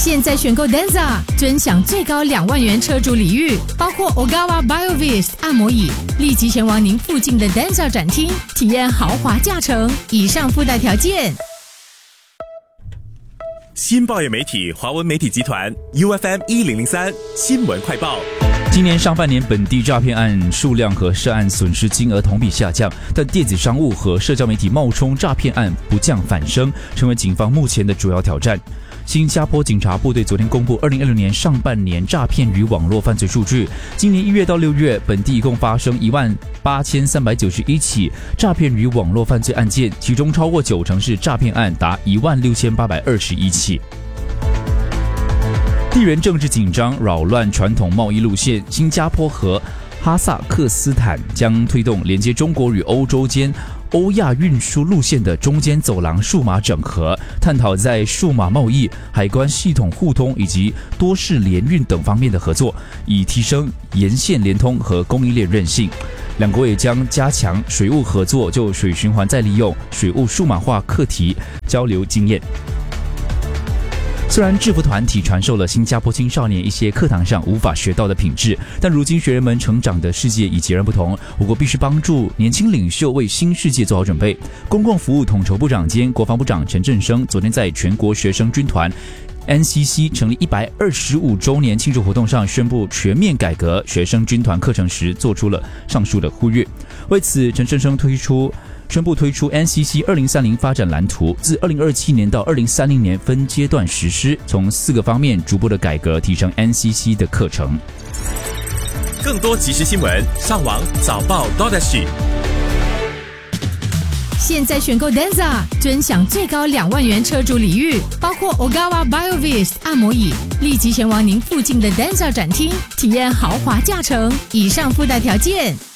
现在选购 Denza， 尊享最高2万元车主礼遇，包括 Ogawa BioVist 按摩椅，立即前往您附近的 Denza 展厅，体验豪华驾乘。以上附带条件。 新报业媒体华文媒体集团 UFM1003 新闻快报。 今年上半年本地诈骗案数量和涉案损失金额同比下降，但电子商务和社交媒体冒充诈骗案不降反升，成为警方目前的主要挑战。新加坡警察部队昨天公布2026年上半年诈骗与网络犯罪数据，今年1月到6月，本地一共发生18391起诈骗与网络犯罪案件，其中超过90%是诈骗案，达16821起。地缘政治紧张扰乱传统贸易路线，新加坡和哈萨克斯坦将推动连接中国与欧洲间欧亚运输路线的中间走廊数码整合，探讨在数码贸易、海关系统互通以及多式联运等方面的合作，以提升沿线联通和供应链韧性。两国也将加强水务合作，就水循环再利用、水务数码化课题交流经验。虽然制服团体传授了新加坡青少年一些课堂上无法学到的品质，但如今学员们成长的世界已截然不同。我国必须帮助年轻领袖为新世界做好准备。公共服务统筹部长兼国防部长陈振声昨天在全国学生军团 NCC 成立125周年庆祝活动上宣布全面改革学生军团课程时，做出了上述的呼吁。为此，陈振声宣布推出 NCC 2030发展蓝图，自2027年到2030年分阶段实施，从4个方面逐步的改革提升 NCC 的课程。 更多即时新闻，上网早报 .SG。 现在选购 Denza， 尊享最高2万元车主礼遇，包括 Ogawa BioVist 按摩椅，立即前往您附近的 Denza 展厅，体验豪华驾乘。以上附带条件。